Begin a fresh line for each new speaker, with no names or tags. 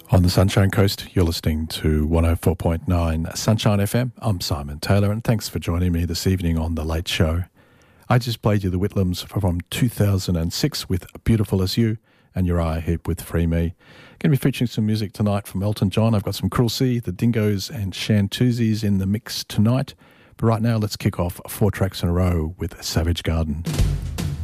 On the Sunshine Coast, you're listening to 104.9 Sunshine FM. I'm Simon Taylor, and thanks for joining me this evening on The Late Show. I just played you the Whitlams from 2006 with Beautiful As You and Uriah Heep with Free Me. Going to be featuring some music tonight from Elton John. I've got some Cruel Sea, the Dingoes and Shantuzis in the mix tonight. But right now, let's kick off 4 tracks in a row with Savage Garden.